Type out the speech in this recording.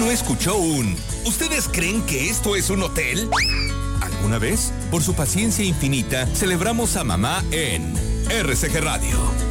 no escuchó un ¿ustedes creen que esto es un hotel? ¿Alguna vez? Por su paciencia infinita, celebramos a mamá en RCG Radio.